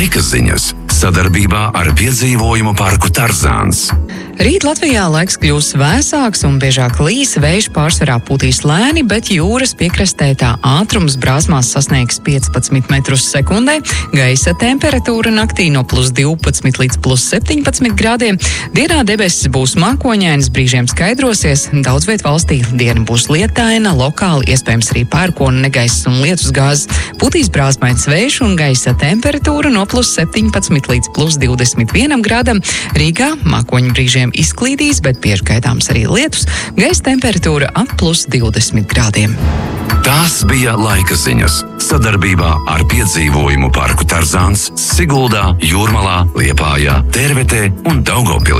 Laika ziņas sadarbībā ar piedzīvojumu parku Tarzāns. Rīt Latvijā laiks kļūs vēsāks un biežāk līs, vējš pārsvarā pūtīs lēni, bet jūras piekrastē tā ātrums brāzmās sasniegs 15 metrus sekundē, gaisa temperatūra naktī no +12 līdz +17 grādiem, dienā debesis būs mākoņainas, brīžiem skaidrosies, daudz viet valstī diena būs lietaina, lokāli iespējams arī pērkona negaiss un lietus gāzes, pūtīs brāzmains vējš un gaisa temperatūra no +17 līdz +21 grādam, Rīgā mākoņu brīžiem izklīdīs, bet bieži gaidāms arī lietus, gaisa temperatūra ap +20 grādiem. Tās bija laika ziņas sadarbībā ar piedzīvojumu parku Tarzāns Siguldā, Jūrmalā, Liepājā, Tērvetē un Daugavpilī.